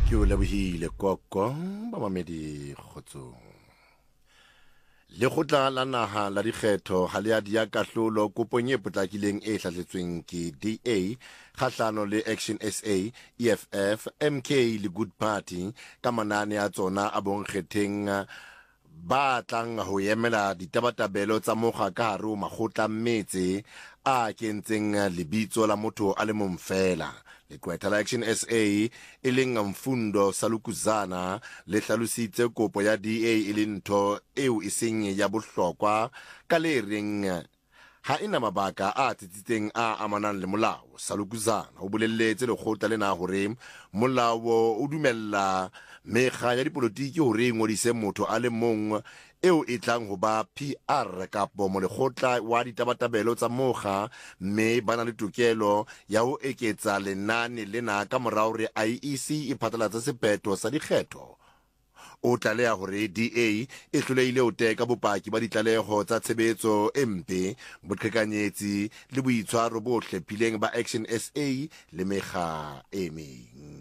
ke o lebohile koko bamamedi kgotsong. Lekgotla la naha la dikgetho ha le a dia kahlolo kopong e potlakileng e hlahletsweng ke DA kgahlano le Action SA, EFF, MK le Good Party ka manane a tsona a bonkgetheng ba tlang ho emela ditabatabelo tsa mokga ka hare ho makgotla mmetse a kentseng lebitso la motho a le mong fela. Leqwetha la Action SA e leng Mfundo Salukuzana le hlalositse kopo ya DA e le ntho eo e seng ya bohlokwa ka le reng ha ena mabaka a tsitsitseng a amanang le molao. Salukuzana o bolelletse lekgotla lena hore molao o dumella mekga ya dipolotiki hore ngodise motho a le mong eo e tlang ho ba PR kapo molekgotla wa ditabatabelo tsa mokga, mme ba na le tokelo ya ho eketsa lenane lena ka morao hore IEC e phatlalatsa sephetho sa dikgetho. O tlaleha hore DA e hlolehile ho teka bopaki ba ditlaleho tsa tshebetso e mpe, boqhekanyetsi le boitshwaro bo hlephileng ba Action SA le mekga e meng.